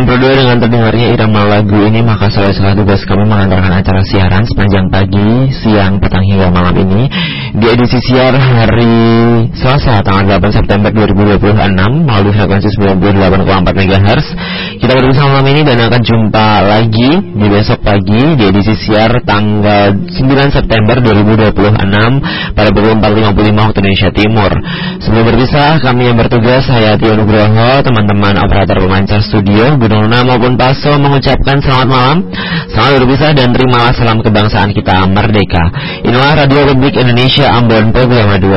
berdua dengan terdengarnya irama lagu ini, maka salah tugas kami mengantarkan acara siaran sepanjang pagi, siang, petang hingga malam ini di edisi siar hari Selasa tanggal 8 September 2026 melalui frekuensi 98,4 MHz. Kita bersama malam ini dan akan jumpa lagi di besok pagi di edisi siar tanggal 9 September 2026 pada pukul 4.55 waktu Indonesia Timur. Sebelum berpisah, kami yang bertugas, saya Tio Nugroho, teman-teman operator pemancar studio, Gunung Luna maupun Paso mengucapkan selamat malam, selamat berpisah dan terimalah salam kebangsaan kita merdeka. Inilah Radio Republik Indonesia Ambon Programa 2.